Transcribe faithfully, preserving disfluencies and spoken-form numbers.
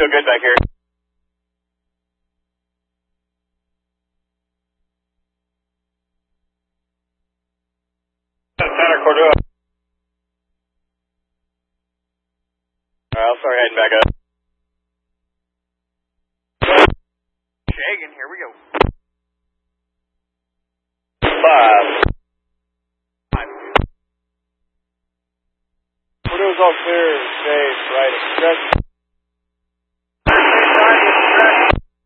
feel good back here. Center Cordova. Alright, I'll start heading back up. Shaggin', here we go. Five. Five. Cordova's all clear, safe, right, express.